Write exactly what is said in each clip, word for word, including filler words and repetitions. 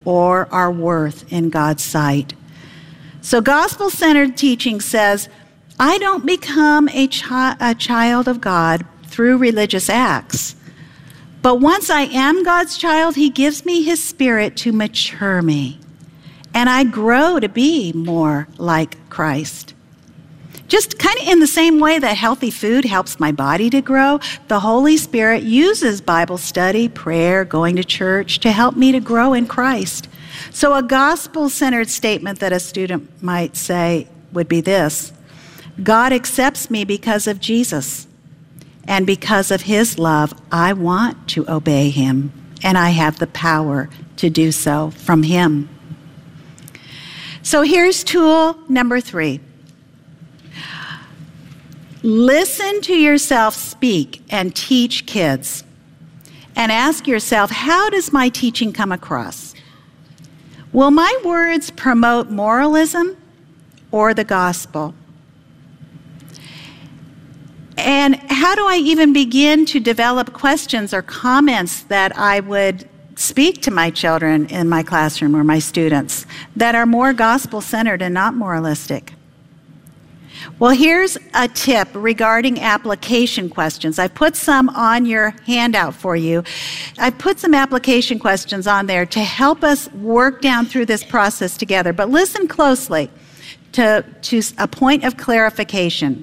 or our worth in God's sight. So gospel-centered teaching says, I don't become a, chi- a child of God through religious acts. But once I am God's child, he gives me his Spirit to mature me. And I grow to be more like Christ. Just kind of in the same way that healthy food helps my body to grow, the Holy Spirit uses Bible study, prayer, going to church to help me to grow in Christ. So a gospel-centered statement that a student might say would be this: God accepts me because of Jesus, and because of his love, I want to obey him, and I have the power to do so from him. So here's tool number three. Listen to yourself speak and teach kids. And ask yourself, how does my teaching come across? Will my words promote moralism or the gospel? And how do I even begin to develop questions or comments that I would speak to my children in my classroom or my students that are more gospel-centered and not moralistic? Well, here's a tip regarding application questions. I put some on your handout for you. I put some application questions on there to help us work down through this process together. But listen closely to, to a point of clarification.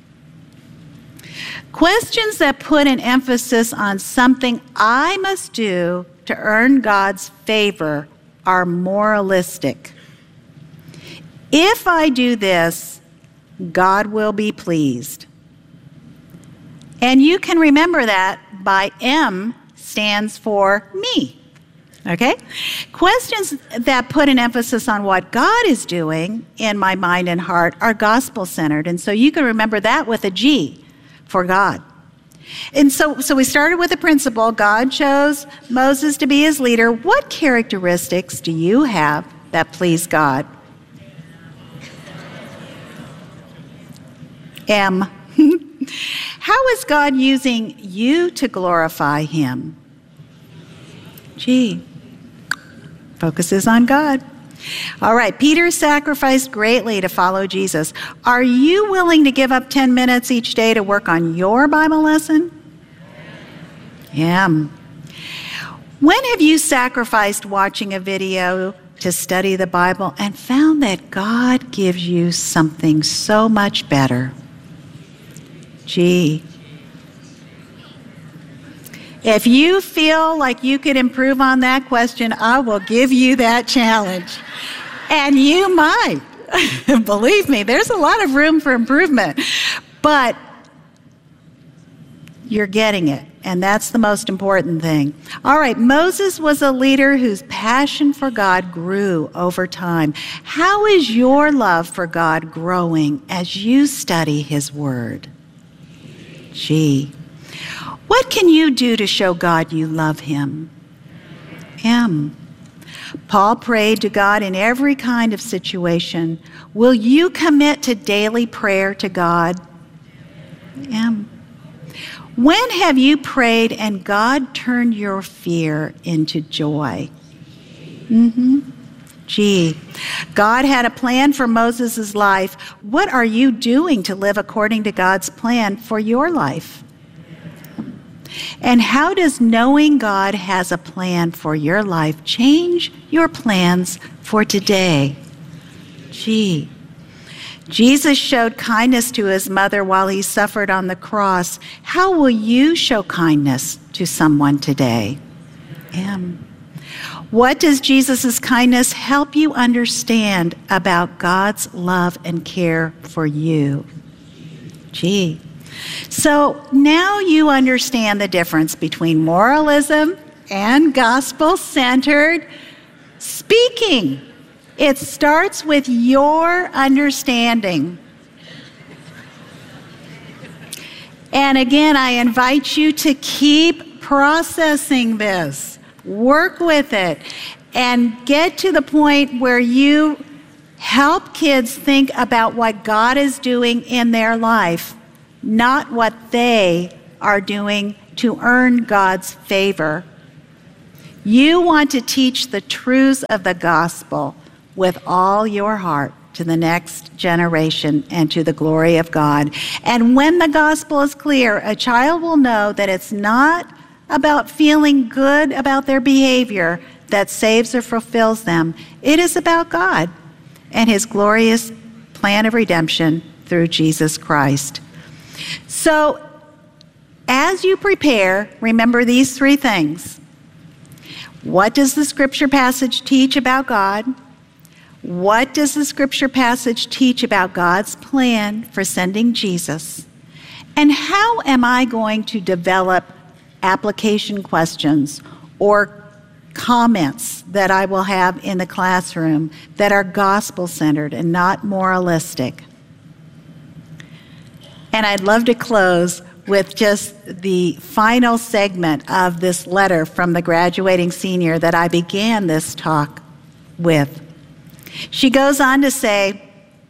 Questions that put an emphasis on something I must do to earn God's favor are moralistic. If I do this, God will be pleased. And you can remember that by M stands for me. Okay? Questions that put an emphasis on what God is doing in my mind and heart are gospel-centered. And so you can remember that with a G for God. And so, so we started with a principle. God chose Moses to be his leader. What characteristics do you have that please God? M. How is God using you to glorify him? G. Focuses on God. All right, Peter sacrificed greatly to follow Jesus. Are you willing to give up ten minutes each day to work on your Bible lesson? M. When have you sacrificed watching a video to study the Bible and found that God gives you something so much better? G. If you feel like you could improve on that question, I will give you that challenge. And you might. Believe me, there's a lot of room for improvement. But you're getting it, and that's the most important thing. All right, Moses was a leader whose passion for God grew over time. How is your love for God growing as you study his word? G. What can you do to show God you love him? M. Paul prayed to God in every kind of situation. Will you commit to daily prayer to God? M. When have you prayed and God turned your fear into joy? Mm-hmm. G. God had a plan for Moses' life. What are you doing to live according to God's plan for your life? And how does knowing God has a plan for your life change your plans for today? G. Jesus showed kindness to his mother while he suffered on the cross. How will you show kindness to someone today? M. What does Jesus' kindness help you understand about God's love and care for you? G. So now you understand the difference between moralism and gospel-centered speaking. It starts with your understanding. And again, I invite you to keep processing this. Work with it and get to the point where you help kids think about what God is doing in their life, not what they are doing to earn God's favor. You want to teach the truths of the gospel with all your heart to the next generation and to the glory of God. And when the gospel is clear, a child will know that it's not about feeling good about their behavior that saves or fulfills them. It is about God and his glorious plan of redemption through Jesus Christ. So, as you prepare, remember these three things. What does the scripture passage teach about God? What does the scripture passage teach about God's plan for sending Jesus? And how am I going to develop application questions or comments that I will have in the classroom that are gospel-centered and not moralistic? And I'd love to close with just the final segment of this letter from the graduating senior that I began this talk with. She goes on to say,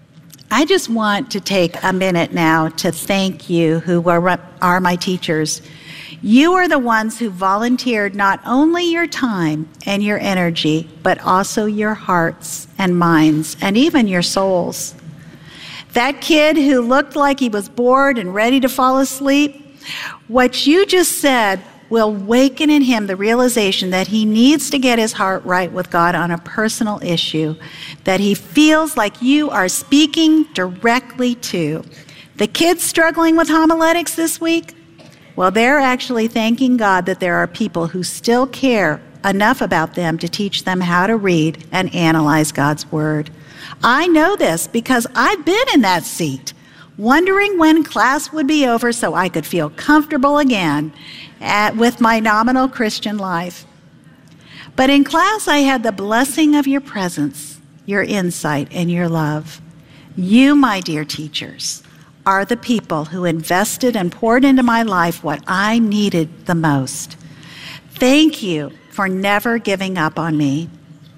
I just want to take a minute now to thank you who are, are my teachers. You are the ones who volunteered not only your time and your energy, but also your hearts and minds and even your souls. That kid who looked like he was bored and ready to fall asleep, what you just said will waken in him the realization that he needs to get his heart right with God on a personal issue that he feels like you are speaking directly to. The kids struggling with homiletics this week, well, they're actually thanking God that there are people who still care enough about them to teach them how to read and analyze God's word. I know this because I've been in that seat, wondering when class would be over so I could feel comfortable again at, with my nominal Christian life. But in class, I had the blessing of your presence, your insight, and your love. You, my dear teachers, are the people who invested and poured into my life what I needed the most. Thank you for never giving up on me.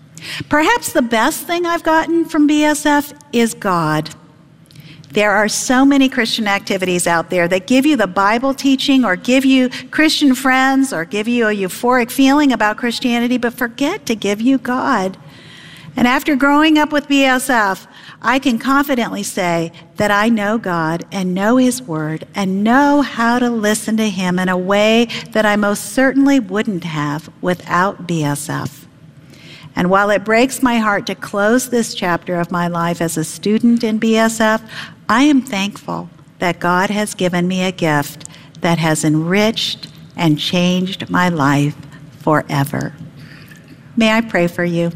Perhaps the best thing I've gotten from B S F is God. There are so many Christian activities out there that give you the Bible teaching or give you Christian friends or give you a euphoric feeling about Christianity, but forget to give you God. And after growing up with B S F, I can confidently say that I know God and know his word and know how to listen to him in a way that I most certainly wouldn't have without B S F. And while it breaks my heart to close this chapter of my life as a student in B S F, I am thankful that God has given me a gift that has enriched and changed my life forever. May I pray for you?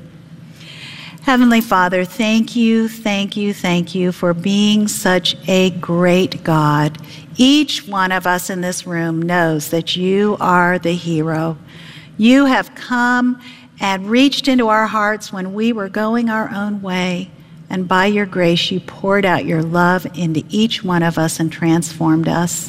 Heavenly Father, thank you, thank you, thank you for being such a great God. Each one of us in this room knows that you are the hero. You have come and reached into our hearts when we were going our own way. And by your grace, you poured out your love into each one of us and transformed us.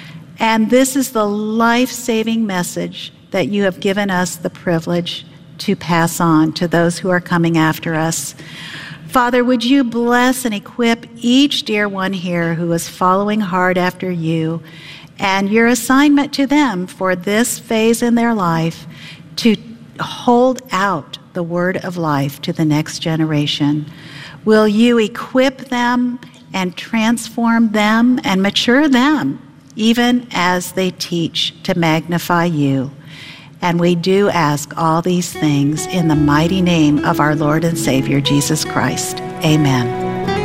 And this is the life-saving message that you have given us the privilege to pass on to those who are coming after us. Father, would you bless and equip each dear one here who is following hard after you, and your assignment to them for this phase in their life to hold out the word of life to the next generation. Will you equip them and transform them and mature them, even as they teach to magnify you? And we do ask all these things in the mighty name of our Lord and Savior, Jesus Christ. Amen.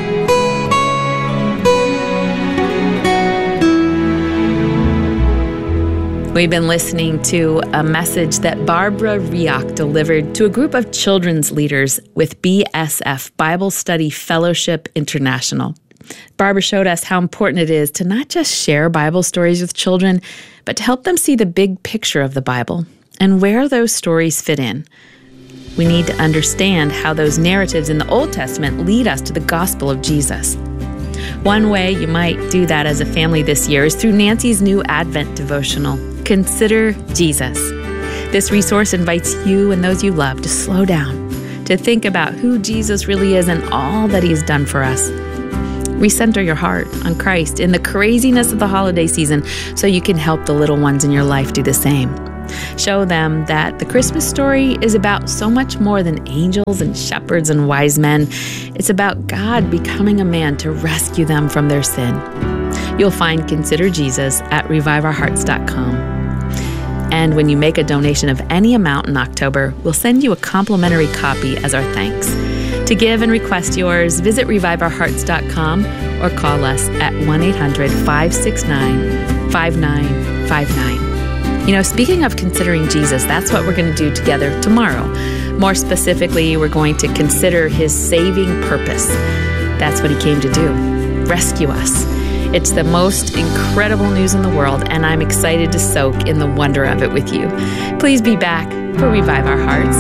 We've been listening to a message that Barbara Rioch delivered to a group of children's leaders with B S F, Bible Study Fellowship International. Barbara showed us how important it is to not just share Bible stories with children, but to help them see the big picture of the Bible and where those stories fit in. We need to understand how those narratives in the Old Testament lead us to the gospel of Jesus. One way you might do that as a family this year is through Nancy's new Advent devotional, Consider Jesus. This resource invites you and those you love to slow down, to think about who Jesus really is and all that he has done for us. Recenter your heart on Christ in the craziness of the holiday season so you can help the little ones in your life do the same. Show them that the Christmas story is about so much more than angels and shepherds and wise men. It's about God becoming a man to rescue them from their sin. You'll find Consider Jesus at revive our hearts dot com. And when you make a donation of any amount in October, we'll send you a complimentary copy as our thanks. To give and request yours, visit revive our hearts dot com or call us at one eight hundred five six nine five nine five nine. You know, speaking of considering Jesus, that's what we're going to do together tomorrow. More specifically, we're going to consider his saving purpose. That's what he came to do, rescue us. It's the most incredible news in the world, and I'm excited to soak in the wonder of it with you. Please be back for Revive Our Hearts.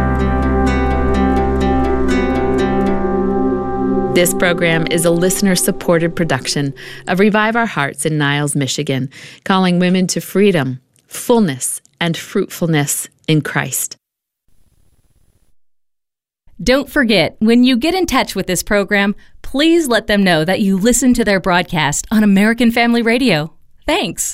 This program is a listener-supported production of Revive Our Hearts in Niles, Michigan, calling women to freedom, fullness, and fruitfulness in Christ. Don't forget, when you get in touch with this program, please let them know that you listen to their broadcast on American Family Radio. Thanks.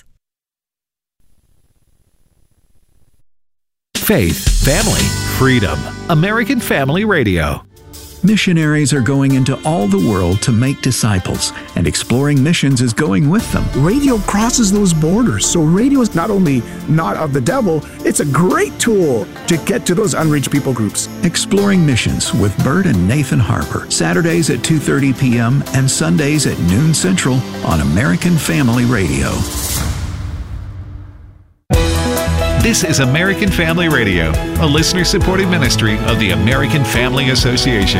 Faith, family, freedom. American Family Radio. Missionaries are going into all the world to make disciples, and Exploring Missions is going with them. Radio crosses those borders, so radio is not only not of the devil, it's a great tool to get to those unreached people groups. Exploring Missions with Bert and Nathan Harper, Saturdays at two thirty p.m. and Sundays at noon Central on American Family Radio. This is American Family Radio, a listener-supported ministry of the American Family Association.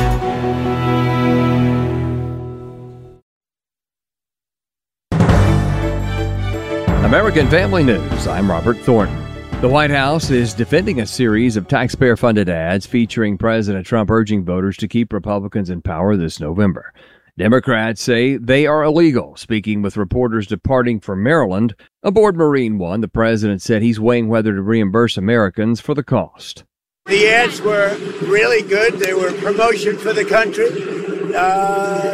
American Family News, I'm Robert Thornton. The White House is defending a series of taxpayer-funded ads featuring President Trump urging voters to keep Republicans in power this November. Democrats say they are illegal. Speaking with reporters departing for Maryland, aboard Marine One, the president said he's weighing whether to reimburse Americans for the cost. The ads were really good. They were promotion for the country, uh,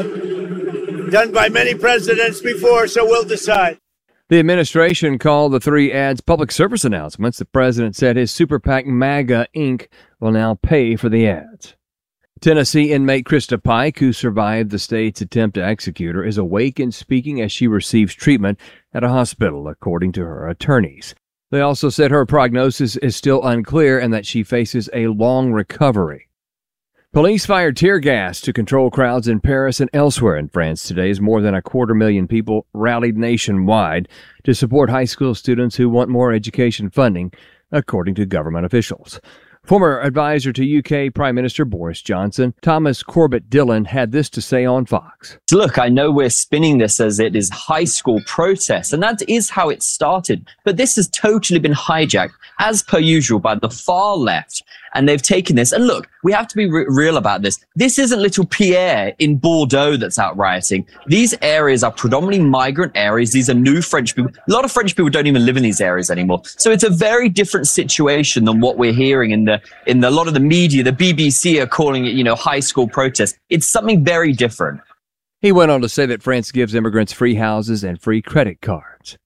done by many presidents before, so we'll decide. The administration called the three ads public service announcements. The president said his super PAC MAGA Incorporated will now pay for the ads. Tennessee inmate Krista Pike, who survived the state's attempt to execute her, is awake and speaking as she receives treatment at a hospital, according to her attorneys. They also said her prognosis is still unclear and that she faces a long recovery. Police fired tear gas to control crowds in Paris and elsewhere in France today as more than a quarter million people rallied nationwide to support high school students who want more education funding, according to government officials. Former advisor to U K Prime Minister Boris Johnson, Thomas Corbett Dillon, had this to say on Fox. Look, I know we're spinning this as it is high school protests, and that is how it started. But this has totally been hijacked, as per usual, by the far left. And they've taken this. And look, we have to be re- real about this. This isn't little Pierre in Bordeaux that's out rioting. These areas are predominantly migrant areas. These are new French people. A lot of French people don't even live in these areas anymore. So it's a very different situation than what we're hearing in the in the, a lot of the media. The B B C are calling it, you know, high school protests. It's something very different. He went on to say that France gives immigrants free houses and free credit cards.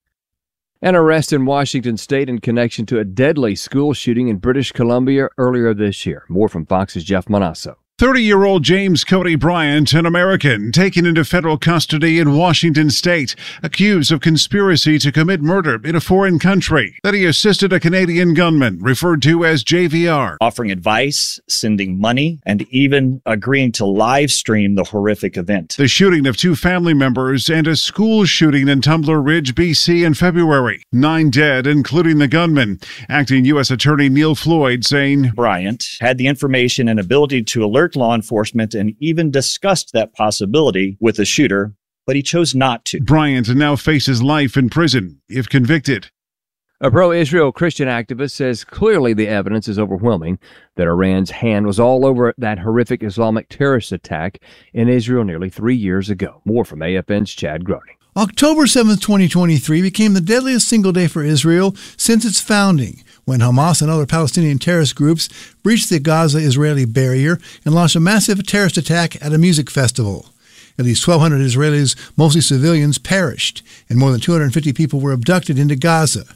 An arrest in Washington state in connection to a deadly school shooting in British Columbia earlier this year. More from Fox's Jeff Monasso. thirty-year-old James Cody Bryant, an American, taken into federal custody in Washington state, accused of conspiracy to commit murder in a foreign country, that he assisted a Canadian gunman, referred to as J V R. Offering advice, sending money, and even agreeing to live stream the horrific event. The shooting of two family members and a school shooting in Tumbler Ridge, B C in February. Nine dead, including the gunman. Acting U S Attorney Neil Floyd saying, Bryant had the information and ability to alert law enforcement and even discussed that possibility with the shooter, but he chose not to. Bryant now faces life in prison if convicted. A pro-Israel Christian activist says clearly the evidence is overwhelming that Iran's hand was all over that horrific Islamic terrorist attack in Israel nearly three years ago. More from A F N's Chad Groening. October seventh, twenty twenty-three became the deadliest single day for Israel since its founding, when Hamas and other Palestinian terrorist groups breached the Gaza-Israeli barrier and launched a massive terrorist attack at a music festival. At least twelve hundred Israelis, mostly civilians, perished, and more than two hundred fifty people were abducted into Gaza.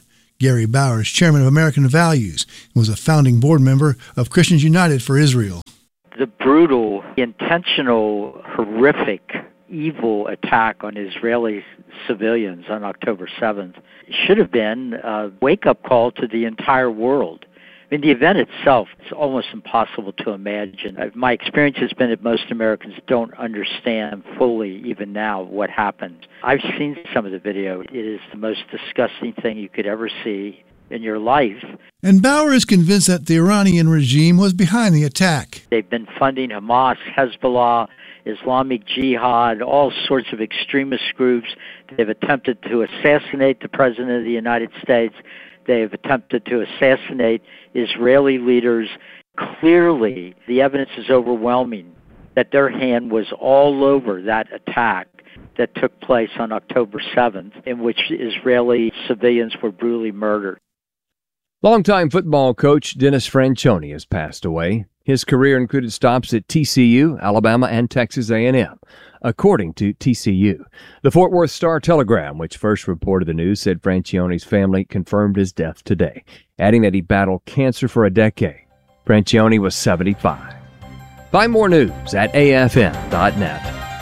Gary Bauer is chairman of American Values and was a founding board member of Christians United for Israel. The brutal, intentional, horrific, evil attack on Israeli civilians on October seventh should have been a wake-up call to the entire world. I mean, the event itself is almost impossible to imagine. My experience has been that most Americans don't understand fully, even now, what happened. I've seen some of the video. It is the most disgusting thing you could ever see in your life. And Bauer is convinced that the Iranian regime was behind the attack. They've been funding Hamas, Hezbollah, Islamic Jihad, all sorts of extremist groups. They've attempted to assassinate the President of the United States. They have attempted to assassinate Israeli leaders. Clearly, the evidence is overwhelming that their hand was all over that attack that took place on October seventh, in which Israeli civilians were brutally murdered. Longtime football coach Dennis Franchione has passed away. His career included stops at T C U, Alabama, and Texas A and M. According to T C U, the Fort Worth Star-Telegram, which first reported the news, said Franchione's family confirmed his death today, adding that he battled cancer for a decade. Franchione was seventy-five. Find more news at A F M dot net.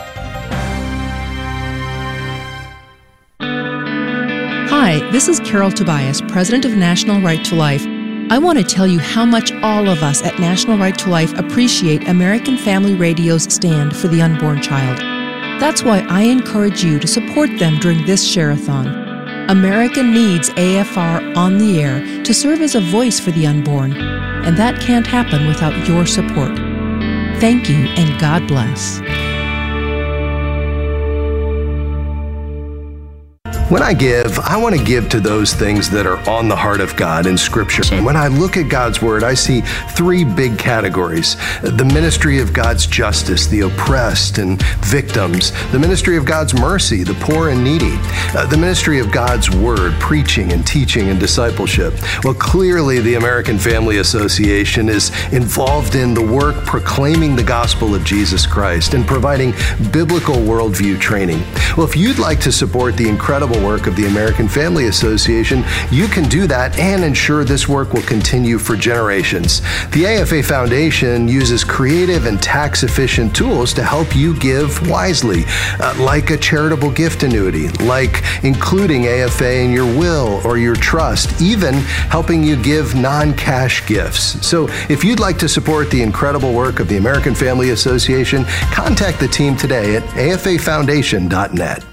Hi, this is Carol Tobias, President of National Right to Life. I want to tell you how much all of us at National Right to Life appreciate American Family Radio's stand for the unborn child. That's why I encourage you to support them during this share-a-thon. America needs A F R on the air to serve as a voice for the unborn, and that can't happen without your support. Thank you, and God bless. When I give, I want to give to those things that are on the heart of God in Scripture. And when I look at God's Word, I see three big categories. The ministry of God's justice, the oppressed and victims. The ministry of God's mercy, the poor and needy. Uh, the ministry of God's Word, preaching and teaching and discipleship. Well, clearly the American Family Association is involved in the work proclaiming the gospel of Jesus Christ and providing biblical worldview training. Well, if you'd like to support the incredible work of the American Family Association, you can do that and ensure this work will continue for generations. The A F A Foundation uses creative and tax-efficient tools to help you give wisely, uh, like a charitable gift annuity, like including A F A in your will or your trust, even helping you give non-cash gifts. So if you'd like to support the incredible work of the American Family Association, contact the team today at A F A foundation dot net.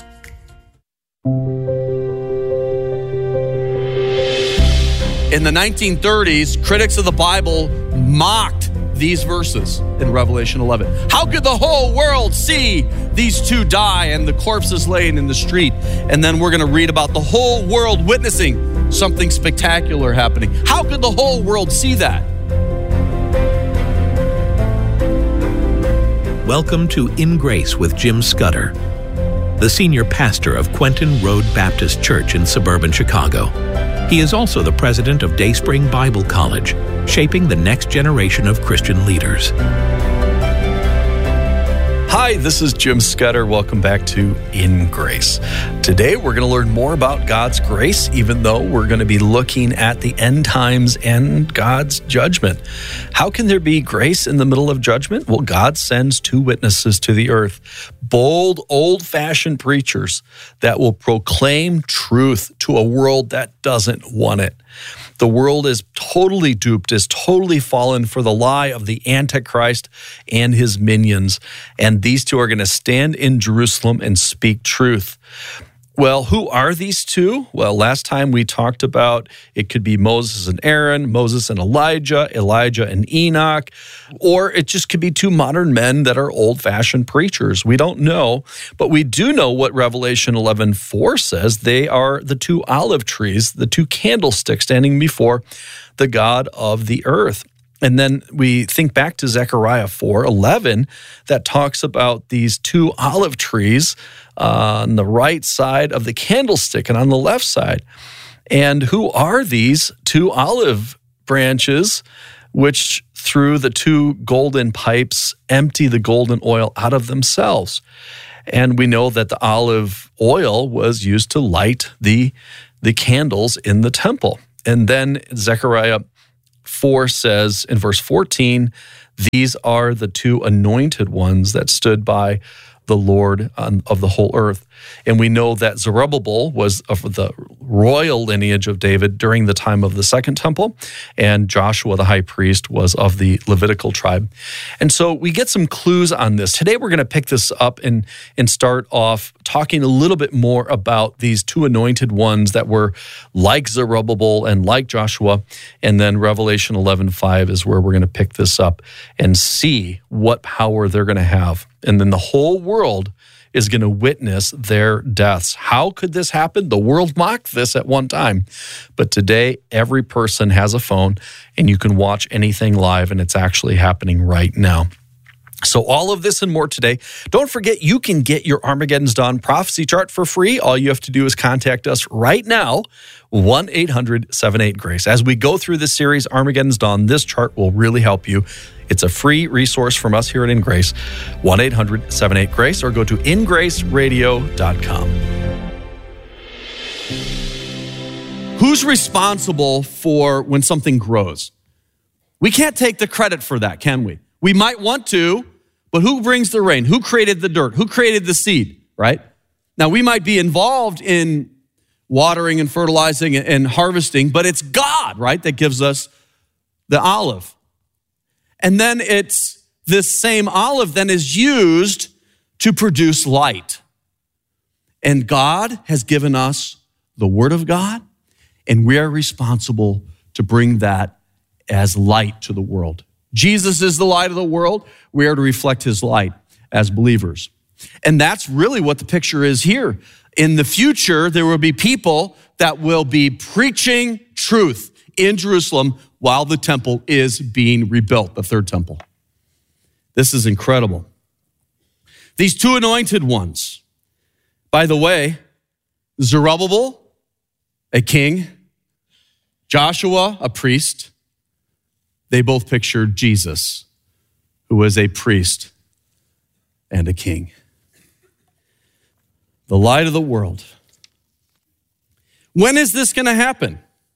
In the nineteen thirties, critics of the Bible mocked these verses in Revelation eleven. How could the whole world see these two die and the corpses laying in the street? And then we're going to read about the whole world witnessing something spectacular happening. How could the whole world see that? Welcome to In Grace with Jim Scudder, the senior pastor of Quentin Road Baptist Church in suburban Chicago. He is also the president of Dayspring Bible College, shaping the next generation of Christian leaders. Hi, this is Jim Scudder. Welcome back to In Grace. Today, we're going to learn more about God's grace, even though we're going to be looking at the end times and God's judgment. How can there be grace in the middle of judgment? Well, God sends two witnesses to the earth, bold, old-fashioned preachers that will proclaim truth to a world that doesn't want it. The world is totally duped, is totally fallen for the lie of the Antichrist and his minions. And these two are going to stand in Jerusalem and speak truth. Well, who are these two? Well, last time we talked about it could be Moses and Aaron, Moses and Elijah, Elijah and Enoch, or it just could be two modern men that are old-fashioned preachers. We don't know, but we do know what Revelation eleven four says. They are the two olive trees, the two candlesticks standing before the God of the earth. And then we think back to Zechariah four eleven that talks about these two olive trees uh, on the right side of the candlestick and on the left side. And who are these two olive branches which through the two golden pipes empty the golden oil out of themselves? And we know that the olive oil was used to light the the candles in the temple. And then Zechariah four says in verse fourteen, these are the two anointed ones that stood by the Lord of the whole earth. And we know that Zerubbabel was of the royal lineage of David during the time of the second temple, and Joshua, the high priest, was of the Levitical tribe. And so we get some clues on this. Today we're going to pick this up and, and start off talking a little bit more about these two anointed ones that were like Zerubbabel and like Joshua. And then Revelation eleven five is where we're going to pick this up and see what power they're going to have. And then the whole world is going to witness their deaths. How could this happen? The world mocked this at one time. But today, every person has a phone, and you can watch anything live, and it's actually happening right now. So all of this and more today. Don't forget, you can get your Armageddon's Dawn prophecy chart for free. All you have to do is contact us right now, one eight hundred seven eight GRACE. As we go through this series, Armageddon's Dawn, this chart will really help you. It's a free resource from us here at In Grace, one eight hundred seven eight GRACE, or go to in grace radio dot com. Who's responsible for when something grows? We can't take the credit for that, can we? We might want to, but who brings the rain? Who created the dirt? Who created the seed, right? Now, we might be involved in watering and fertilizing and harvesting, but it's God, right, that gives us the olive. And then it's this same olive then is used to produce light. And God has given us the Word of God, and we are responsible to bring that as light to the world. Jesus is the light of the world. We are to reflect his light as believers. And that's really what the picture is here. In the future, there will be people that will be preaching truth in Jerusalem while the temple is being rebuilt, the third temple. This is incredible. These two anointed ones, by the way, Zerubbabel, a king, Joshua, a priest, they both pictured Jesus, who was a priest and a king. The light of the world. When is this going to happen?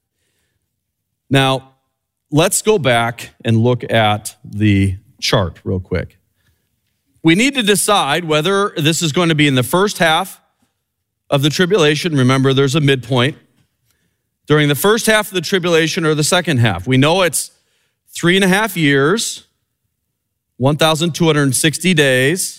Now, let's go back and look at the chart real quick. We need to decide whether this is going to be in the first half of the tribulation. Remember, there's a midpoint. During the first half of the tribulation or the second half. We know it's three and a half years, one thousand two hundred sixty days,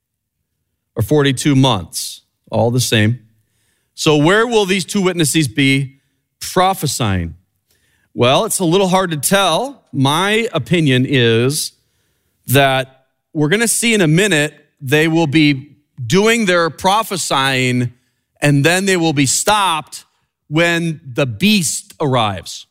or forty-two months, all the same. So where will these two witnesses be prophesying? Well, it's a little hard to tell. My opinion is that we're going to see in a minute, they will be doing their prophesying, and then they will be stopped when the beast arrives.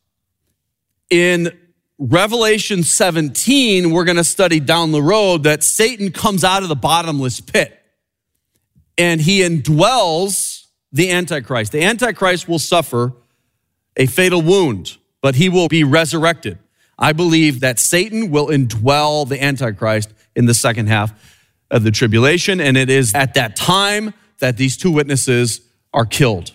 In Revelation seventeen, we're going to study down the road that Satan comes out of the bottomless pit and he indwells the Antichrist. The Antichrist will suffer a fatal wound, but he will be resurrected. I believe that Satan will indwell the Antichrist in the second half of the tribulation, and it is at that time that these two witnesses are killed.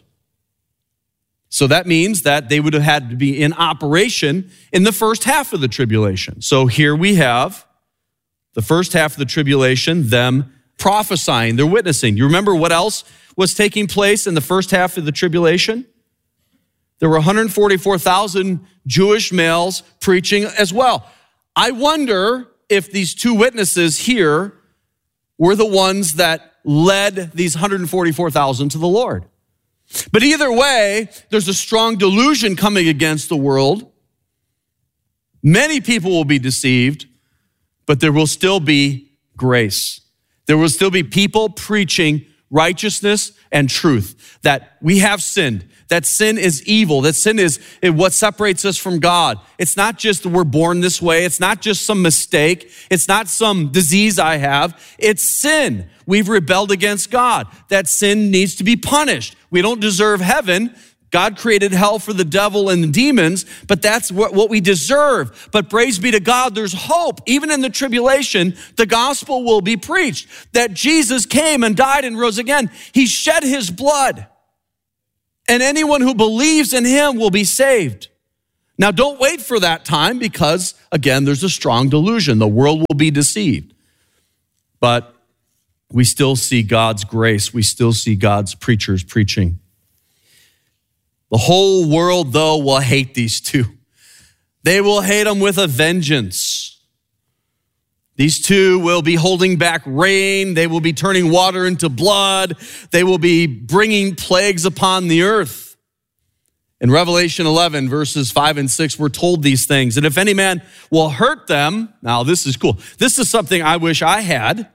So that means that they would have had to be in operation in the first half of the tribulation. So here we have the first half of the tribulation, them prophesying, they're witnessing. You remember what else was taking place in the first half of the tribulation? There were one hundred forty-four thousand Jewish males preaching as well. I wonder if these two witnesses here were the ones that led these one hundred forty-four thousand to the Lord. But either way, there's a strong delusion coming against the world. Many people will be deceived, but there will still be grace. There will still be people preaching righteousness and truth, that we have sinned, that sin is evil, that sin is what separates us from God. It's not just that we're born this way. It's not just some mistake. It's not some disease I have. It's sin. We've rebelled against God. That sin needs to be punished. We don't deserve heaven. God created hell for the devil and the demons, but that's what, what we deserve. But praise be to God, there's hope. Even in the tribulation, the gospel will be preached, that Jesus came and died and rose again. He shed his blood. and anyone who believes in him will be saved. Now, don't wait for that time because, again, there's a strong delusion. The world will be deceived. But we still see God's grace. We still see God's preachers preaching. The whole world, though, will hate these two. They will hate them with a vengeance. These two will be holding back rain. They will be turning water into blood. They will be bringing plagues upon the earth. In Revelation eleven, verses five and six, we're told these things. And if any man will hurt them, now this is cool. This is something I wish I had.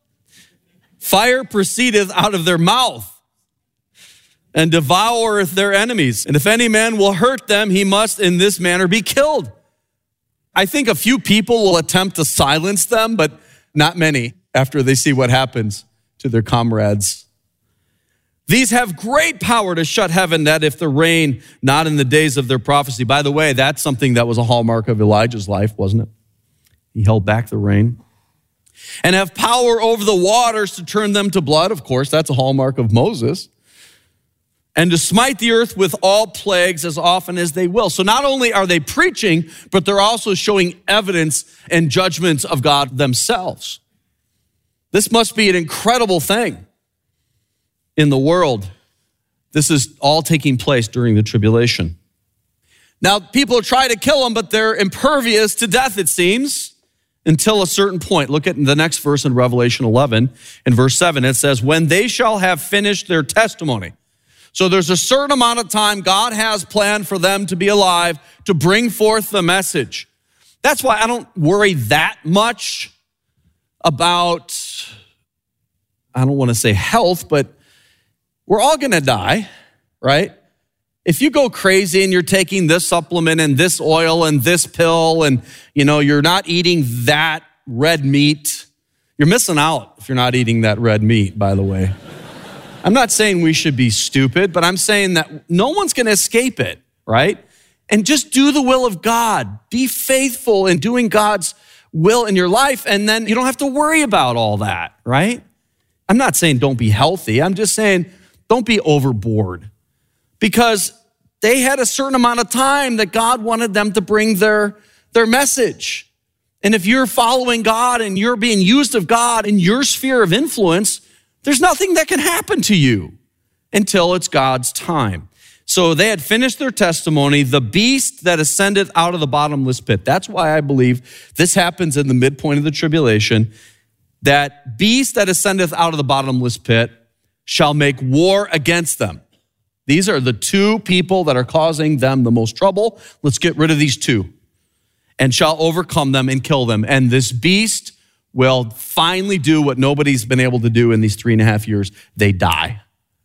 Fire proceedeth out of their mouth and devoureth their enemies. And if any man will hurt them, he must in this manner be killed. I think a few people will attempt to silence them, but not many after they see what happens to their comrades. These have great power to shut heaven, that if the rain not in the days of their prophecy. By the way, that's something that was a hallmark of Elijah's life, wasn't it? He held back the rain. And have power over the waters to turn them to blood. Of course, that's a hallmark of Moses. And to smite the earth with all plagues as often as they will. So not only are they preaching, but they're also showing evidence and judgments of God themselves. This must be an incredible thing in the world. This is all taking place during the tribulation. Now, people try to kill them, but they're impervious to death, it seems, until a certain point. Look at the next verse in Revelation eleven. In verse seven, it says, when they shall have finished their testimony. So there's a certain amount of time God has planned for them to be alive to bring forth the message. That's why I don't worry that much about, I don't want to say health, but we're all going to die, right? If you go crazy and you're taking this supplement and this oil and this pill and, you know, you're not eating that red meat, you're missing out if you're not eating that red meat, by the way. I'm not saying we should be stupid, but I'm saying that no one's going to escape it, right? And just do the will of God. Be faithful in doing God's will in your life, and then you don't have to worry about all that, right? I'm not saying don't be healthy. I'm just saying don't be overboard, because they had a certain amount of time that God wanted them to bring their, their message. And if you're following God and you're being used of God in your sphere of influence, there's nothing that can happen to you until it's God's time. So they had finished their testimony, the beast that ascended out of the bottomless pit. That's why I believe this happens in the midpoint of the tribulation. That beast that ascendeth out of the bottomless pit shall make war against them. These are the two people that are causing them the most trouble. Let's get rid of these two. And shall overcome them and kill them. And this beast will finally do what nobody's been able to do in these three and a half years. They die.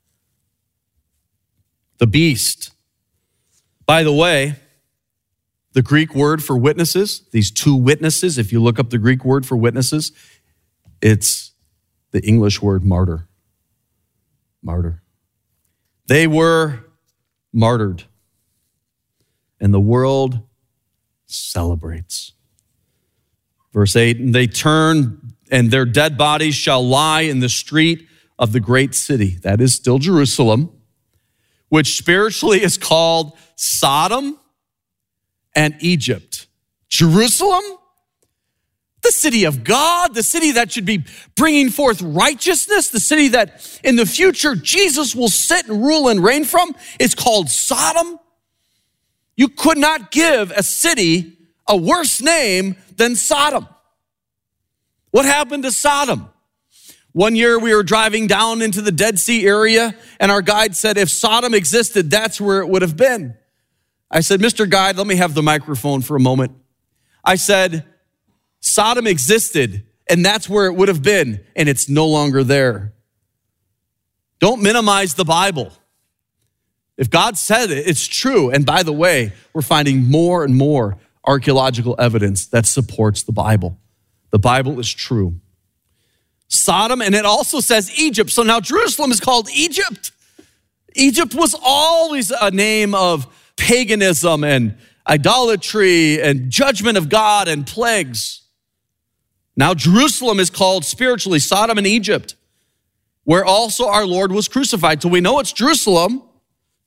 The beast. By the way, the Greek word for witnesses, these two witnesses, if you look up the Greek word for witnesses, it's the English word martyr. Martyr. They were martyred, and the world celebrates. Verse eight, and they turn, and their dead bodies shall lie in the street of the great city. That is still Jerusalem, which spiritually is called Sodom and Egypt. Jerusalem, the city of God, the city that should be bringing forth righteousness, the city that in the future Jesus will sit and rule and reign from, is called Sodom. You could not give a city a worse name than Sodom. What happened to Sodom? One year we were driving down into the Dead Sea area, and our guide said, if Sodom existed, that's where it would have been. I said, Mister Guide, let me have the microphone for a moment. I said, Sodom existed, and that's where it would have been, and it's no longer there. Don't minimize the Bible. If God said it, it's true. And by the way, we're finding more and more archaeological evidence that supports the Bible. The Bible is true. Sodom, and it also says Egypt. So now Jerusalem is called Egypt. Egypt was always a name of paganism and idolatry and judgment of God and plagues. Now Jerusalem is called spiritually Sodom and Egypt, where also our Lord was crucified. So we know it's Jerusalem,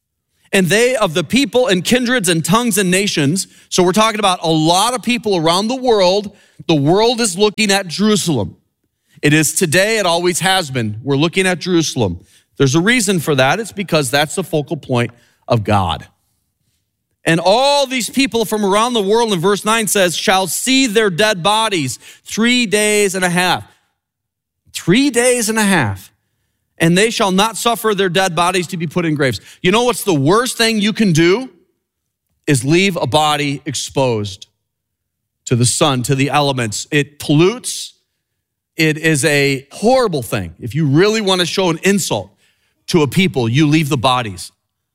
And they of the people and kindreds and tongues and nations. So we're talking about a lot of people around the world. The world is looking at Jerusalem. It is today, it always has been. We're looking at Jerusalem. There's a reason for that. It's because that's the focal point of God. And all these people from around the world, in verse nine says, shall see their dead bodies three days and a half. Three days and a half. And they shall not suffer their dead bodies to be put in graves. You know what's the worst thing you can do? Is leave a body exposed to the sun, to the elements. It pollutes. It is a horrible thing. If you really want to show an insult to a people, you leave the bodies.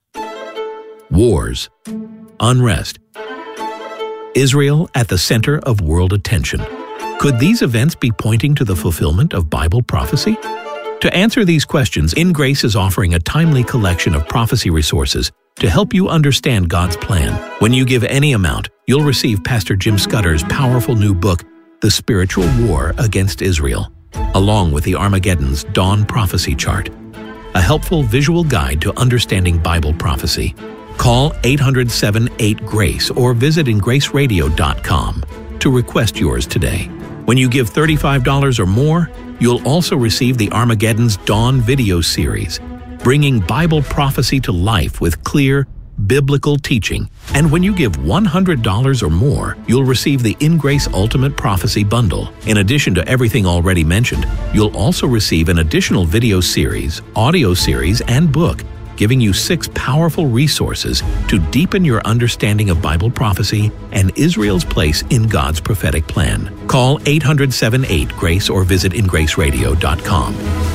Wars, unrest, Israel at the center of world attention. Could these events be pointing to the fulfillment of Bible prophecy? To answer these questions, In Grace is offering a timely collection of prophecy resources to help you understand God's plan. When you give any amount, you'll receive Pastor Jim Scudder's powerful new book, The Spiritual War Against Israel, along with the Armageddon's Dawn Prophecy Chart, a helpful visual guide to understanding Bible prophecy. Call eight hundred, seven eight, GRACE or visit in grace radio dot com to request yours today. When you give thirty-five dollars or more, you'll also receive the Armageddon's Dawn video series, bringing Bible prophecy to life with clear, biblical teaching. And when you give one hundred dollars or more, you'll receive the In Grace Ultimate Prophecy Bundle. In addition to everything already mentioned, you'll also receive an additional video series, audio series, and book, giving you six powerful resources to deepen your understanding of Bible prophecy and Israel's place in God's prophetic plan. Call eight hundred, seven eight, GRACE or visit in grace radio dot com.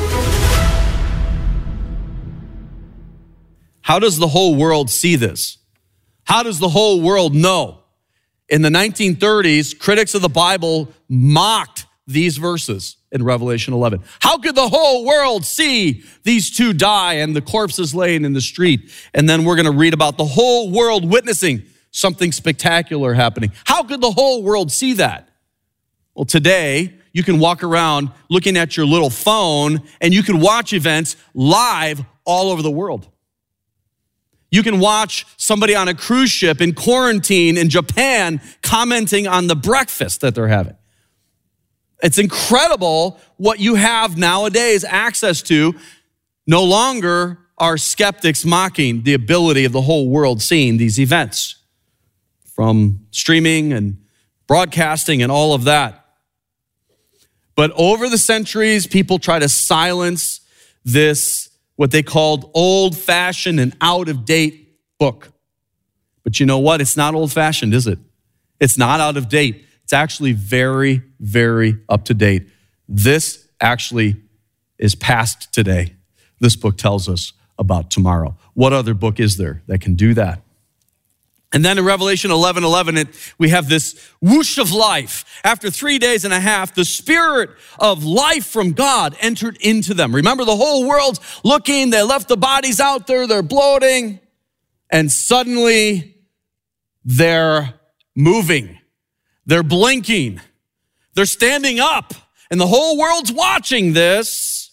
How does the whole world see this? How does the whole world know? In the nineteen thirties, critics of the Bible mocked these verses in Revelation eleven. How could the whole world see these two die and the corpses laying in the street? And then we're going to read about the whole world witnessing something spectacular happening. How could the whole world see that? Well, today, you can walk around looking at your little phone and you can watch events live all over the world. You can watch somebody on a cruise ship in quarantine in Japan commenting on the breakfast that they're having. It's incredible what you have nowadays access to. No longer are skeptics mocking the ability of the whole world seeing these events from streaming and broadcasting and all of that. But over the centuries, people try to silence this, what they called old-fashioned and out-of-date book. But you know what? It's not old-fashioned, is it? It's not out of date. It's actually very, very up-to-date. This actually is past today. This book tells us about tomorrow. What other book is there that can do that? And then in Revelation eleven eleven, it, we have this whoosh of life. After three days and a half, the spirit of life from God entered into them. Remember, the whole world's looking. They left the bodies out there. They're bloating. And suddenly, they're moving. They're blinking. They're standing up. And the whole world's watching this.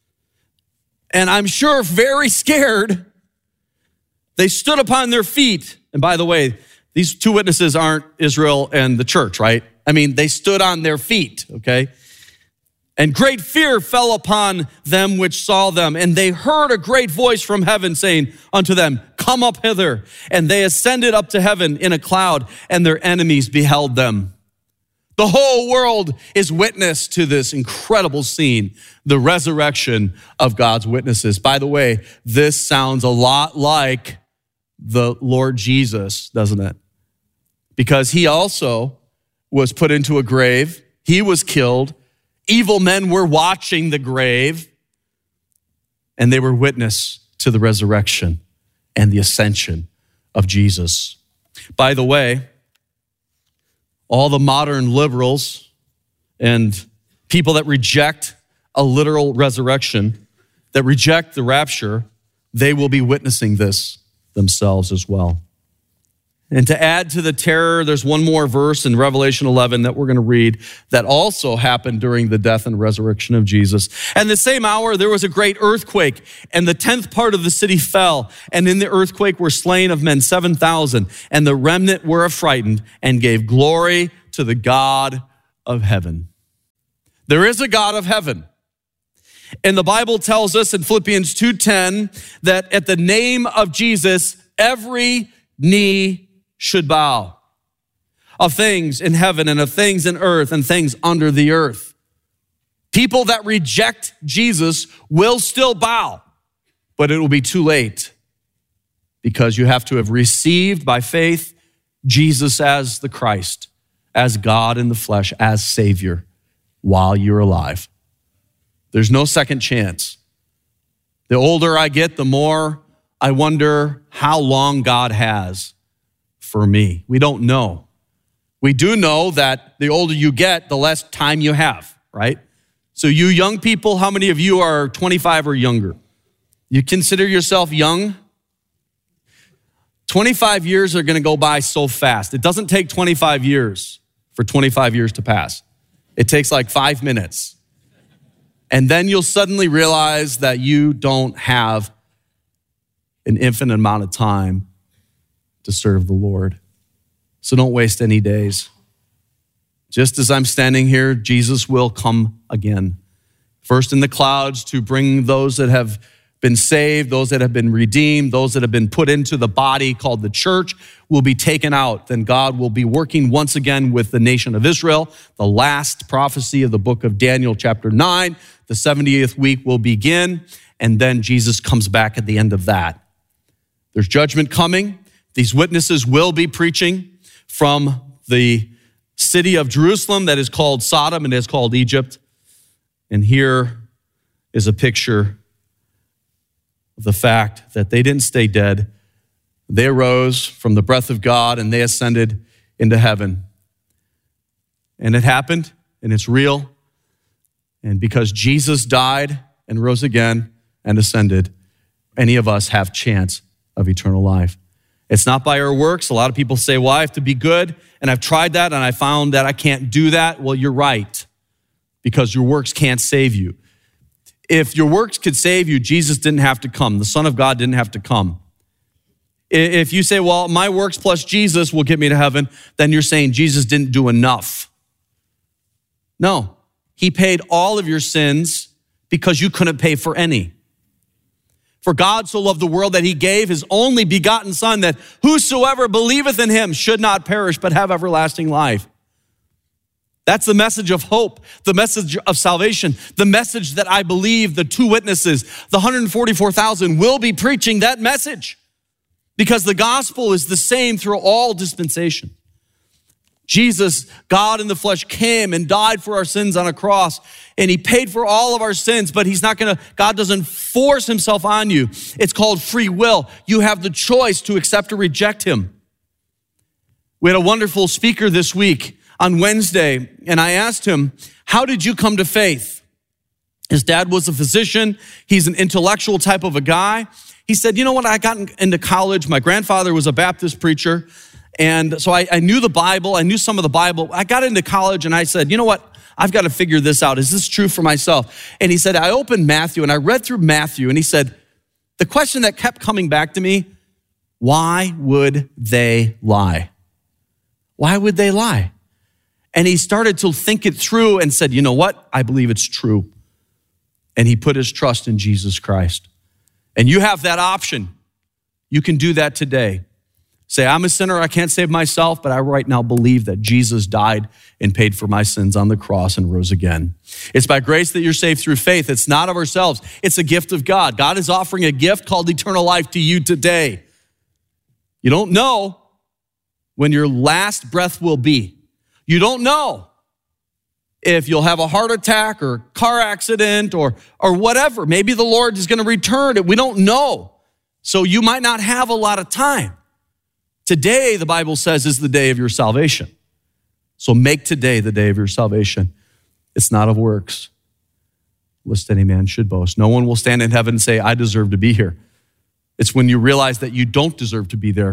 And I'm sure very scared. They stood upon their feet. And by the way, these two witnesses aren't Israel and the church, right? I mean, they stood on their feet, okay? And great fear fell upon them which saw them. And they heard a great voice from heaven saying unto them, come up hither. And they ascended up to heaven in a cloud, and their enemies beheld them. The whole world is witness to this incredible scene, the resurrection of God's witnesses. By the way, this sounds a lot like the Lord Jesus, doesn't it? Because he also was put into a grave. He was killed. Evil men were watching the grave, and they were witness to the resurrection and the ascension of Jesus. By the way, all the modern liberals and people that reject a literal resurrection, that reject the rapture, they will be witnessing this themselves as well. And to add to the terror, there's one more verse in Revelation eleven that we're going to read that also happened during the death and resurrection of Jesus. And the same hour, there was a great earthquake, and the tenth part of the city fell. And in the earthquake were slain of men seven thousand, and the remnant were affrighted and gave glory to the God of heaven. There is a God of heaven. And the Bible tells us in Philippians two ten that at the name of Jesus, every knee should bow, of things in heaven and of things in earth and things under the earth. People that reject Jesus will still bow, but it will be too late because you have to have received by faith Jesus as the Christ, as God in the flesh, as Savior while you're alive. There's no second chance. The older I get, the more I wonder how long God has for me. We don't know. We do know that the older you get, the less time you have, right? So you young people, how many of you are twenty-five or younger? You consider yourself young? twenty-five years are going to go by so fast. It doesn't take twenty-five years for twenty-five years to pass. It takes like five minutes. And then you'll suddenly realize that you don't have an infinite amount of time to serve the Lord. So don't waste any days. Just as I'm standing here, Jesus will come again. First in the clouds to bring those that have been saved, those that have been redeemed, those that have been put into the body called the church will be taken out. Then God will be working once again with the nation of Israel. The last prophecy of the book of Daniel, chapter nine, the seventieth week will begin, and then Jesus comes back at the end of that. There's judgment coming. These witnesses will be preaching from the city of Jerusalem that is called Sodom and is called Egypt. And here is a picture of the fact that they didn't stay dead. They arose from the breath of God and they ascended into heaven. And it happened, and it's real. And because Jesus died and rose again and ascended, any of us have chance of eternal life. It's not by our works. A lot of people say, well, I have to be good, and I've tried that, and I found that I can't do that. Well, you're right, because your works can't save you. If your works could save you, Jesus didn't have to come. The Son of God didn't have to come. If you say, well, my works plus Jesus will get me to heaven, then you're saying Jesus didn't do enough. No, he paid all of your sins because you couldn't pay for any. For God so loved the world that he gave his only begotten Son, that whosoever believeth in him should not perish but have everlasting life. That's the message of hope, the message of salvation, the message that I believe the two witnesses, the one hundred forty-four thousand, will be preaching that message, because the gospel is the same through all dispensation. Jesus, God in the flesh, came and died for our sins on a cross, and he paid for all of our sins, but he's not gonna, God doesn't force himself on you. It's called free will. You have the choice to accept or reject him. We had a wonderful speaker this week on Wednesday, and I asked him, how did you come to faith? His dad was a physician. He's an intellectual type of a guy. He said, you know what, I got into college. My grandfather was a Baptist preacher. And so I, I knew the Bible. I knew some of the Bible. I got into college and I said, you know what? I've got to figure this out. Is this true for myself? And he said, I opened Matthew and I read through Matthew, and he said, the question that kept coming back to me, why would they lie? Why would they lie? And he started to think it through and said, you know what? I believe it's true. And he put his trust in Jesus Christ. And you have that option. You can do that today. Say, I'm a sinner, I can't save myself, but I right now believe that Jesus died and paid for my sins on the cross and rose again. It's by grace that you're saved through faith. It's not of ourselves. It's a gift of God. God is offering a gift called eternal life to you today. You don't know when your last breath will be. You don't know if you'll have a heart attack or car accident or, or whatever. Maybe the Lord is going to return it. We don't know. So you might not have a lot of time. Today, the Bible says, is the day of your salvation. So make today the day of your salvation. It's not of works, lest any man should boast. No one will stand in heaven and say, I deserve to be here. It's when you realize that you don't deserve to be there, but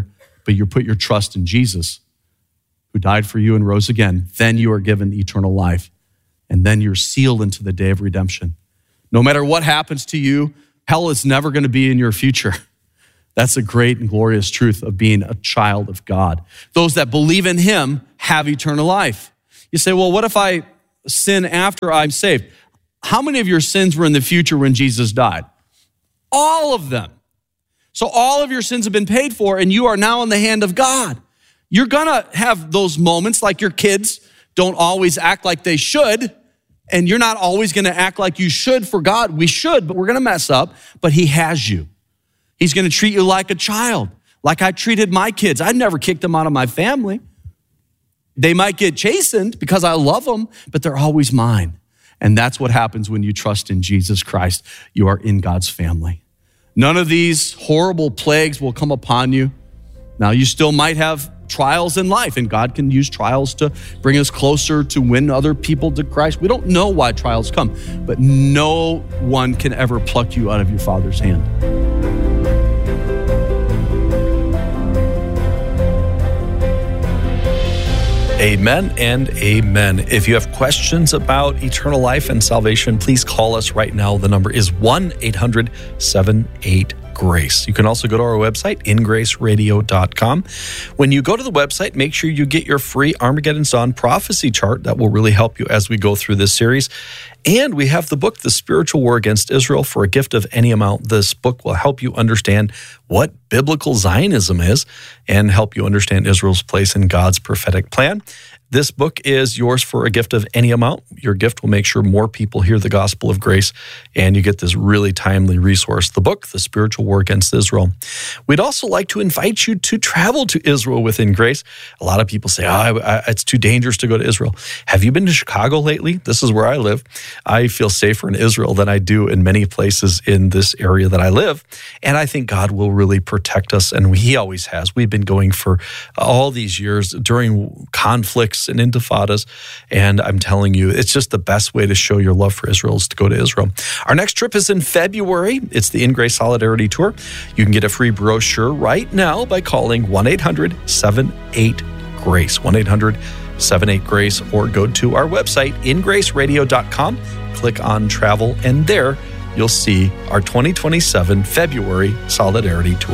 but you put your trust in Jesus, who died for you and rose again, then you are given eternal life. And then you're sealed into the day of redemption. No matter what happens to you, hell is never going to be in your future. That's a great and glorious truth of being a child of God. Those that believe in him have eternal life. You say, well, what if I sin after I'm saved? How many of your sins were in the future when Jesus died? All of them. So all of your sins have been paid for, and you are now in the hand of God. You're gonna have those moments like your kids don't always act like they should, and you're not always gonna act like you should for God. We should, but we're gonna mess up, but he has you. He's gonna treat you like a child, like I treated my kids. I never kicked them out of my family. They might get chastened because I love them, but they're always mine. And that's what happens when you trust in Jesus Christ. You are in God's family. None of these horrible plagues will come upon you. Now, you still might have trials in life, and God can use trials to bring us closer to win other people to Christ. We don't know why trials come, but no one can ever pluck you out of your Father's hand. Amen and amen. If you have questions about eternal life and salvation, please call us right now. The number is one eight hundred seven eight GRACE. You can also go to our website, in grace radio dot com. When you go to the website, make sure you get your free Armageddon's Dawn prophecy chart. That will really help you as we go through this series. And we have the book, The Spiritual War Against Israel, for a gift of any amount. This book will help you understand what biblical Zionism is and help you understand Israel's place in God's prophetic plan. This book is yours for a gift of any amount. Your gift will make sure more people hear the gospel of grace, and you get this really timely resource, the book, The Spiritual War Against Israel. We'd also like to invite you to travel to Israel within Grace. A lot of people say, oh, I, I, it's too dangerous to go to Israel. Have you been to Chicago lately? This is where I live. I feel safer in Israel than I do in many places in this area that I live. And I think God will really protect us, and he always has. We've been going for all these years during conflicts and intifadas, and I'm telling you, it's just the best way to show your love for Israel is to go to Israel. Our next trip is in February. It's the In Grace Solidarity Tour. You can get a free brochure right now by calling one eight hundred seven eight GRACE, one eight hundred seven eight GRACE, or go to our website, in grace radio dot com, click on travel, and there you'll see our twenty twenty-seven February Solidarity Tour.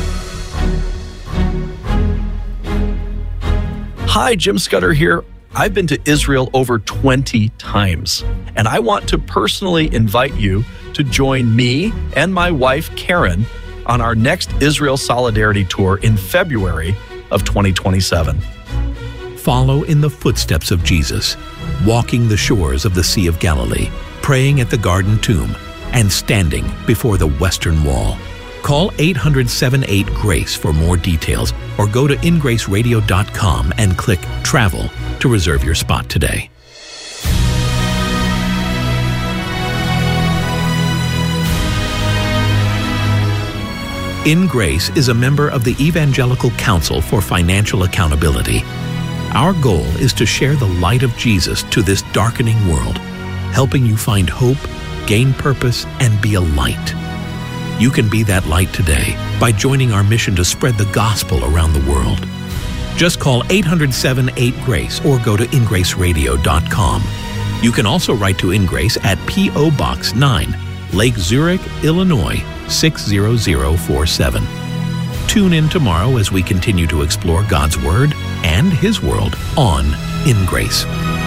Hi, Jim Scudder here. I've been to Israel over twenty times, and I want to personally invite you to join me and my wife, Karen, on our next Israel Solidarity Tour in February of twenty twenty-seven. Follow in the footsteps of Jesus, walking the shores of the Sea of Galilee, praying at the Garden Tomb, and standing before the Western Wall. Call eight hundred seven eight GRACE for more details, or go to in grace radio dot com and click Travel to reserve your spot today. In Grace is a member of the Evangelical Council for Financial Accountability. Our goal is to share the light of Jesus to this darkening world, helping you find hope, gain purpose, and be a light. You can be that light today by joining our mission to spread the gospel around the world. Just call eight hundred seven eight GRACE or go to in grace radio dot com. You can also write to InGrace at P O Box nine, Lake Zurich, Illinois six zero zero four seven. Tune in tomorrow as we continue to explore God's Word and His world on In Grace.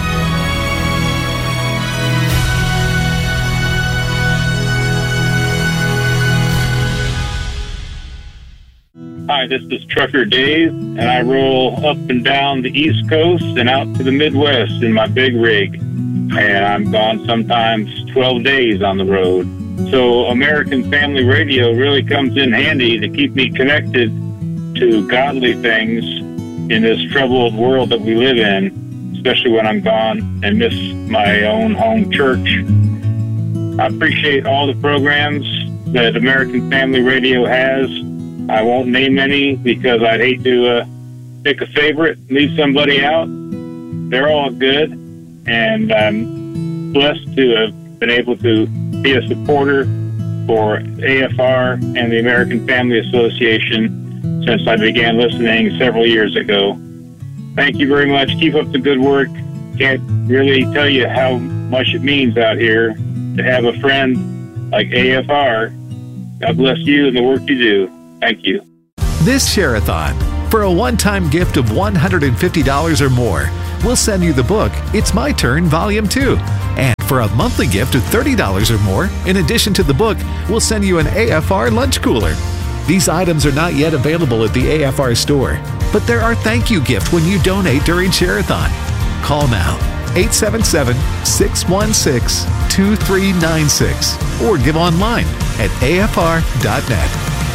Hi, this is Trucker Dave, and I roll up and down the East Coast and out to the Midwest in my big rig. And I'm gone sometimes twelve days on the road. So American Family Radio really comes in handy to keep me connected to godly things in this troubled world that we live in, especially when I'm gone and miss my own home church. I appreciate all the programs that American Family Radio has. I won't name any because I'd hate to uh, pick a favorite, leave somebody out. They're all good, and I'm blessed to have been able to be a supporter for A F R and the American Family Association since I began listening several years ago. Thank you very much. Keep up the good work. Can't really tell you how much it means out here to have a friend like A F R. God bless you and the work you do. Thank you. This Share-a-thon, for a one-time gift of one hundred fifty dollars or more, we'll send you the book, It's My Turn, Volume two. And for a monthly gift of thirty dollars or more, in addition to the book, we'll send you an A F R lunch cooler. These items are not yet available at the A F R store, but there are thank you gifts when you donate during Share-a-thon. Call now, eight seven seven, six one six, two three nine six, or give online at A F R dot net.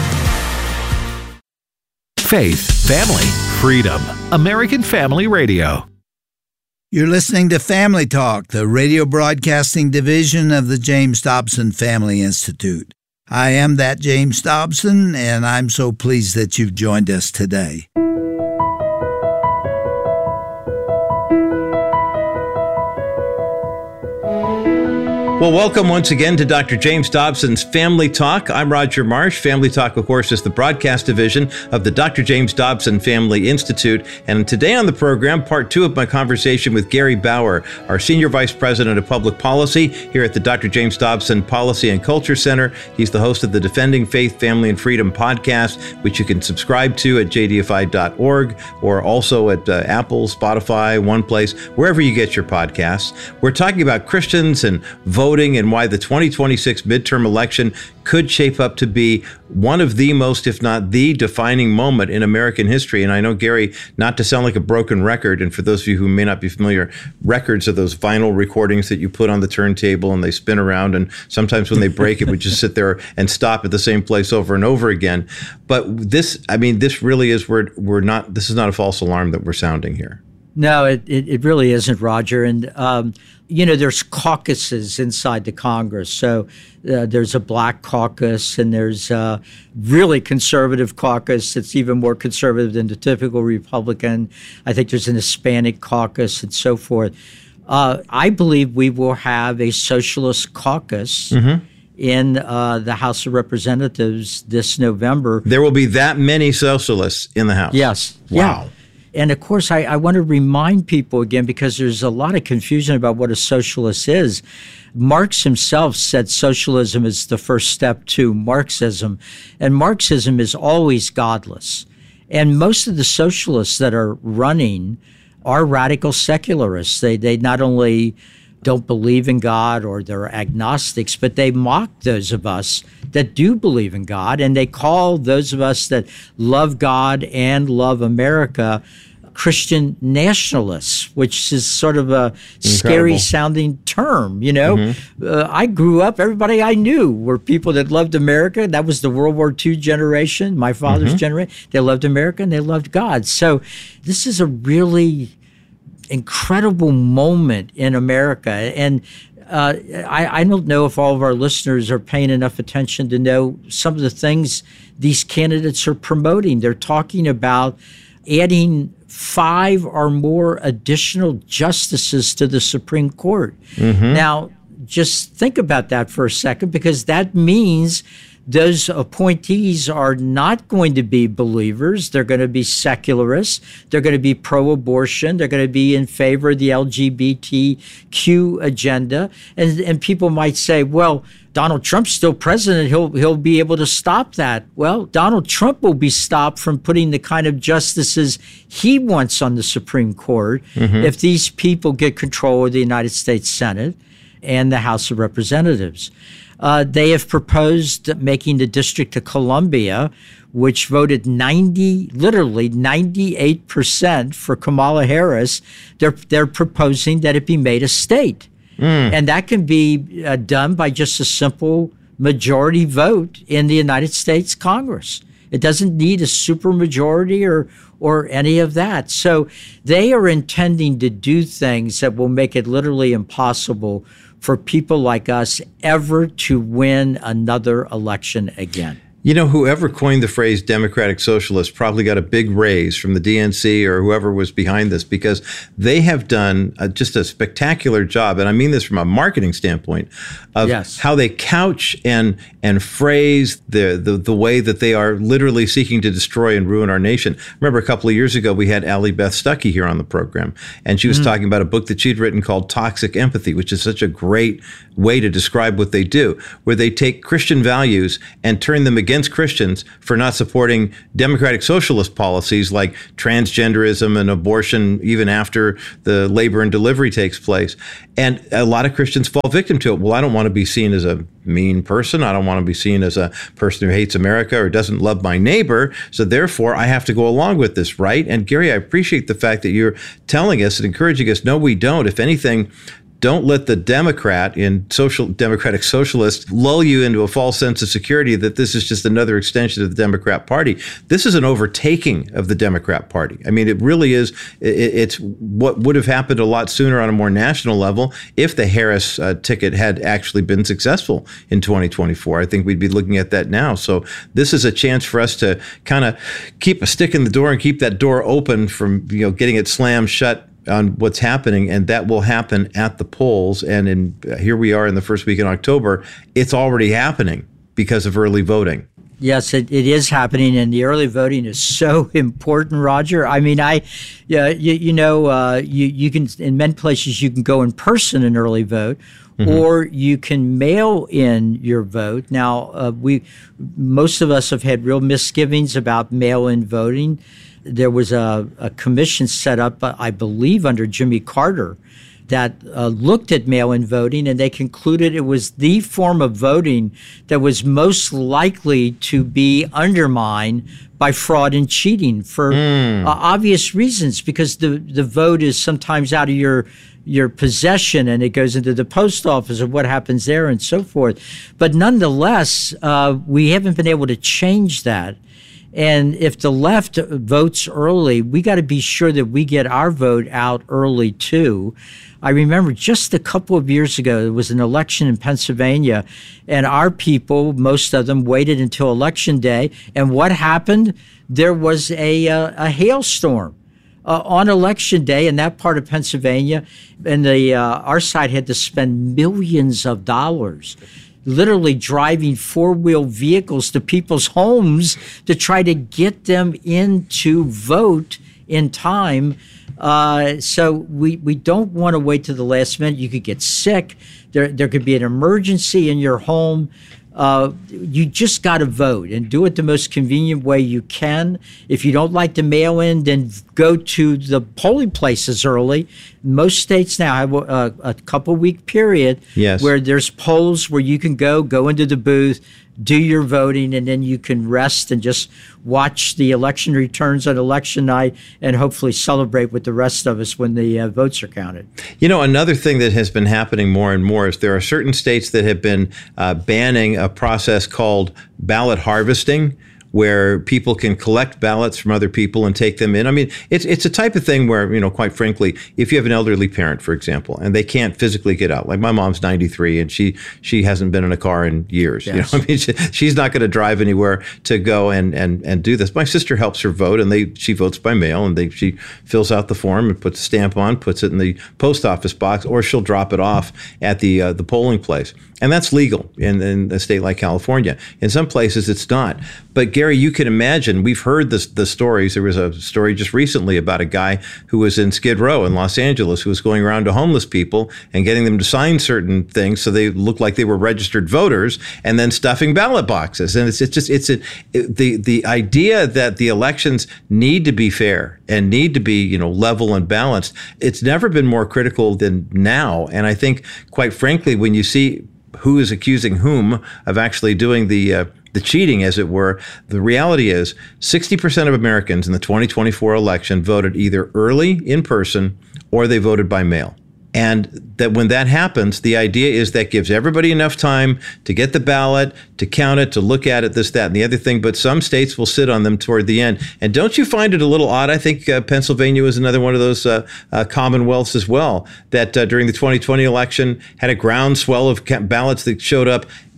Faith, family, freedom. American Family Radio. You're listening to Family Talk, the radio broadcasting division of the James Dobson Family Institute. I am that James Dobson, and I'm so pleased that you've joined us today. Well, welcome once again to Doctor James Dobson's Family Talk. I'm Roger Marsh. Family Talk, of course, is the broadcast division of the Doctor James Dobson Family Institute. And today on the program, part two of my conversation with Gary Bauer, our Senior Vice President of Public Policy here at the Doctor James Dobson Policy and Culture Center. He's the host of the Defending Faith, Family, and Freedom podcast, which you can subscribe to at j d f i dot org or also at uh, Apple, Spotify, OnePlace, wherever you get your podcasts. We're talking about Christians and voting and why the twenty twenty-six midterm election could shape up to be one of the most, if not the defining moment in American history. And I know, Gary, not to sound like a broken record, and for those of you who may not be familiar, records are those vinyl recordings that you put on the turntable and they spin around, and sometimes when they break, it would just sit there and stop at the same place over and over again. But this, I mean, this really is, we're, we're not, this is not a false alarm that we're sounding here. No, it, it, it really isn't, Roger. And, um, you know, there's caucuses inside the Congress. So uh, there's a black caucus and there's a really conservative caucus that's even more conservative than the typical Republican. I think there's an Hispanic caucus and so forth. Uh, I believe we will have a socialist caucus mm-hmm. in uh, the House of Representatives this November. There will be that many socialists in the House? Yes. Wow. Yeah. And of course, I, I want to remind people again, because there's a lot of confusion about what a socialist is. Marx himself said socialism is the first step to Marxism, and Marxism is always godless. And most of the socialists that are running are radical secularists. They they not only don't believe in God or they're agnostics, but they mock those of us that do believe in God, and they call those of us that love God and love America Christian nationalists, which is sort of a scary sounding term, you know. Mm-hmm. Uh, I grew up, everybody I knew were people that loved America. That was the World War Two generation, my father's mm-hmm. generation. They loved America and they loved God. So this is a really incredible moment in America. And uh, I, I don't know if all of our listeners are paying enough attention to know some of the things these candidates are promoting. They're talking about adding five or more additional justices to the Supreme Court. Mm-hmm. Now, just think about that for a second, because that means those appointees are not going to be believers. They're going to be secularists. They're going to be pro-abortion. They're going to be in favor of the L G B T Q agenda. And, and people might say, well, Donald Trump's still president. He'll he'll be able to stop that. Well, Donald Trump will be stopped from putting the kind of justices he wants on the Supreme Court mm-hmm. if these people get control of the United States Senate and the House of Representatives. Uh, they have proposed making the District of Columbia, which voted ninety, literally ninety-eight percent for Kamala Harris. They're they're proposing that it be made a state. Mm. And that can be uh, done by just a simple majority vote in the United States Congress. It doesn't need a supermajority or or any of that. So they are intending to do things that will make it literally impossible for people like us ever to win another election again. You know, whoever coined the phrase democratic socialist probably got a big raise from the D N C or whoever was behind this, because they have done a, just a spectacular job, and I mean this from a marketing standpoint, of yes. how they couch and and phrase the, the the way that they are literally seeking to destroy and ruin our nation. Remember, a couple of years ago, we had Allie Beth Stuckey here on the program, and she was mm-hmm. talking about a book that she'd written called Toxic Empathy, which is such a great way to describe what they do, where they take Christian values and turn them against against Christians for not supporting democratic socialist policies like transgenderism and abortion even after the labor and delivery takes place. And a lot of Christians fall victim to it. Well, I don't want to be seen as a mean person. I don't want to be seen as a person who hates America or doesn't love my neighbor. So therefore, I have to go along with this, right? And Gary, I appreciate the fact that you're telling us and encouraging us, no, we don't. If anything, don't let the Democrat in social democratic socialist lull you into a false sense of security that this is just another extension of the Democrat Party. This is an overtaking of the Democrat Party. I mean, it really is. It's what would have happened a lot sooner on a more national level if the Harris uh, ticket had actually been successful in twenty twenty-four. I think we'd be looking at that now. So this is a chance for us to kind of keep a stick in the door and keep that door open from, you know, getting it slammed shut on what's happening, and that will happen at the polls. And in here we are in the first week in October. It's already happening because of early voting. Yes, it, it is happening, and the early voting is so important, Roger. I mean, I, yeah, you, you know, uh, you you can in many places you can go in person and early vote, mm-hmm. or you can mail in your vote. Now, uh, we most of us have had real misgivings about mail-in voting. There was a, a commission set up, I believe, under Jimmy Carter that uh, looked at mail-in voting, and they concluded it was the form of voting that was most likely to be undermined by fraud and cheating for mm. uh, obvious reasons, because the, the vote is sometimes out of your your possession and it goes into the post office and what happens there and so forth. But nonetheless, uh, we haven't been able to change that. And if the left votes early, we got to be sure that we get our vote out early, too. I remember just a couple of years ago, there was an election in Pennsylvania, and our people, most of them, waited until Election Day. And what happened? There was a, uh, a hailstorm uh, on Election Day in that part of Pennsylvania, and the uh, our side had to spend millions of dollars literally driving four-wheel vehicles to people's homes to try to get them in to vote in time. Uh, so we, we don't want to wait to the last minute. You could get sick. There, there could be an emergency in your home. Uh, you just got to vote and do it the most convenient way you can. If you don't like to mail in, then go to the polling places early. Most states now have a, a couple week period yes. where there's polls where you can go, go into the booth, do your voting, and then you can rest and just watch the election returns on election night and hopefully celebrate with the rest of us when the uh, votes are counted. You know, another thing that has been happening more and more is there are certain states that have been uh, banning a process called ballot harvesting, where people can collect ballots from other people and take them in. I mean, it's it's a type of thing where, you know, quite frankly, if you have an elderly parent, for example, and they can't physically get out, like my mom's ninety-three and she she hasn't been in a car in years. Yes. You know, I mean, she, she's not going to drive anywhere to go and, and and do this. My sister helps her vote, and they she votes by mail, and they she fills out the form and puts a stamp on, puts it in the post office box, or she'll drop it off at the uh, the polling place. And that's legal in, in a state like California. In some places, it's not. But Gary, you can imagine, we've heard this, the stories. There was a story just recently about a guy who was in Skid Row in Los Angeles who was going around to homeless people and getting them to sign certain things so they looked like they were registered voters, and then stuffing ballot boxes. And it's, it's just, it's a, it, the, the idea that the elections need to be fair and need to be, you know, level and balanced. It's never been more critical than now. And I think, quite frankly, when you see who is accusing whom of actually doing the uh, the cheating, as it were, the reality is sixty percent of Americans in the twenty twenty-four election voted either early in person or they voted by mail. And that when that happens, the idea is that gives everybody enough time to get the ballot, to count it, to look at it, this, that, and the other thing. But some states will sit on them toward the end. And don't you find it a little odd? I think uh, Pennsylvania was another one of those uh, uh, commonwealths as well, that uh, during the twenty twenty election had a groundswell of ballots that showed up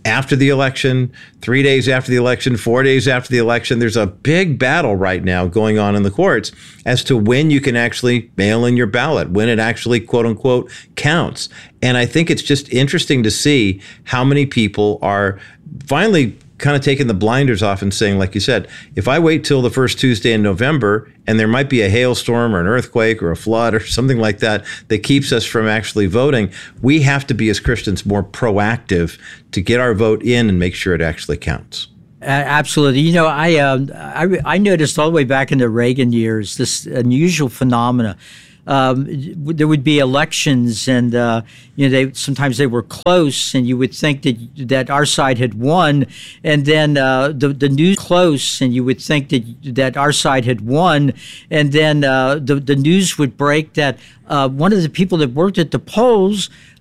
after the election, three days after the election, four days after the election. There's a big battle right now going on in the courts as to when you can actually mail in your ballot, when it actually, quote unquote, counts. And I think it's just interesting to see how many people are finally kind of taking the blinders off and saying, like you said, if I wait till the first Tuesday in November and there might be a hailstorm or an earthquake or a flood or something like that that keeps us from actually voting, we have to be, as Christians, more proactive to get our vote in and make sure it actually counts. Uh, absolutely. You know, I, um, I I noticed all the way back in the Reagan years this unusual phenomena. Um, there would be elections, and uh, you know, they sometimes they were close, and you would think that that our side had won, and then uh, the the news close, and you would think that that our side had won, and then uh, the the news would break that uh, one of the people that worked at the polls